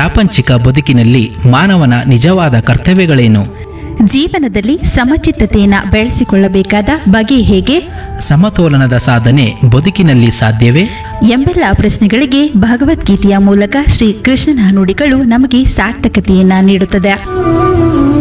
ಪ್ರಾಪಂಚಿಕ ಬದುಕಿನಲ್ಲಿ ಮಾನವನ ನಿಜವಾದ ಕರ್ತವ್ಯಗಳೇನು? ಜೀವನದಲ್ಲಿ ಸಮಚಿತ್ತತೆಯನ್ನು ಬೆಳೆಸಿಕೊಳ್ಳಬೇಕಾದ ಬಗೆ ಹೇಗೆ? ಸಮತೋಲನದ ಸಾಧನೆ ಬದುಕಿನಲ್ಲಿ ಸಾಧ್ಯವೇ? ಎಂಬೆಲ್ಲ ಪ್ರಶ್ನೆಗಳಿಗೆ ಭಗವದ್ಗೀತೆಯ ಮೂಲಕ ಶ್ರೀ ಕೃಷ್ಣನ ನುಡಿಗಳು ನಮಗೆ ಸಾರ್ಥಕತೆಯನ್ನ ನೀಡುತ್ತದೆ.